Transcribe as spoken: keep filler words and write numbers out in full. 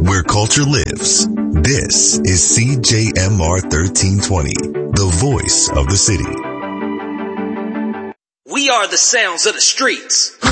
where culture lives. This is C J M R thirteen twenty, the voice of the city. We are the sounds of the streets.